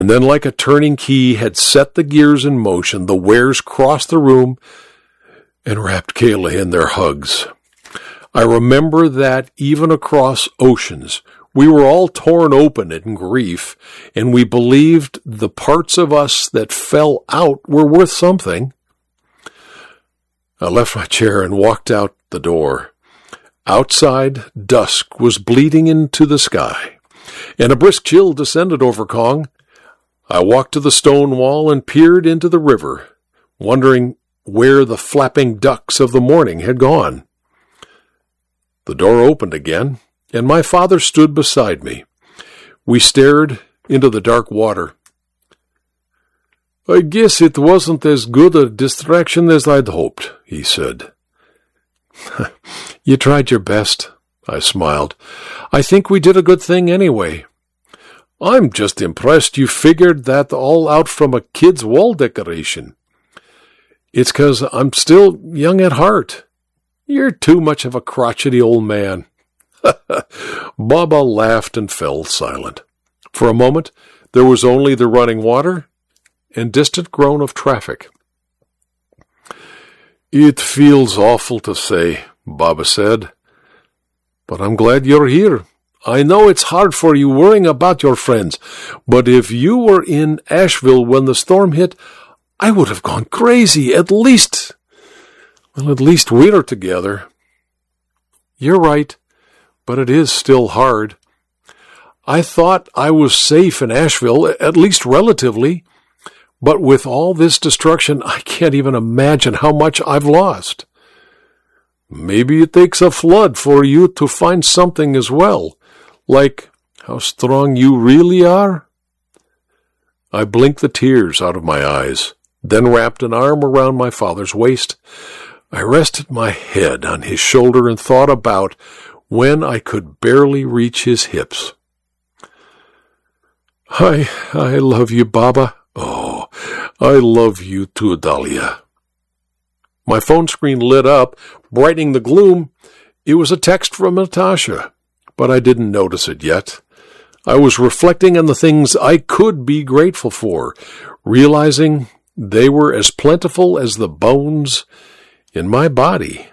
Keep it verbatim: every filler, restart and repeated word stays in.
And then, like a turning key had set the gears in motion, the Wares crossed the room and wrapped Kayla in their hugs. I remember that even across oceans, we were all torn open in grief, and we believed the parts of us that fell out were worth something. I left my chair and walked out the door. Outside, dusk was bleeding into the sky, and a brisk chill descended over Kong. I walked to the stone wall and peered into the river, wondering where the flapping ducks of the morning had gone. The door opened again, and my father stood beside me. We stared into the dark water. "I guess it wasn't as good a distraction as I'd hoped," he said. "You tried your best," I smiled. "I think we did a good thing anyway." "I'm just impressed you figured that all out from a kid's wall decoration." "It's 'cause I'm still young at heart." "You're too much of a crotchety old man." Baba laughed and fell silent. For a moment, there was only the running water and distant groan of traffic. "It feels awful to say," Baba said, "but I'm glad you're here. I know it's hard for you worrying about your friends, but if you were in Asheville when the storm hit, I would have gone crazy. At least, well, at least we're together." "You're right, but it is still hard. I thought I was safe in Asheville, at least relatively, but with all this destruction, I can't even imagine how much I've lost." "Maybe it takes a flood for you to find something as well, like how strong you really are." I blinked the tears out of my eyes, then wrapped an arm around my father's waist. I rested my head on his shoulder and thought about when I could barely reach his hips. I, I love you, Baba. Oh, I love you too, Dahlia. My phone screen lit up, brightening the gloom. It was a text from Natasha, but I didn't notice it yet. I was reflecting on the things I could be grateful for, realizing they were as plentiful as the bones in my body.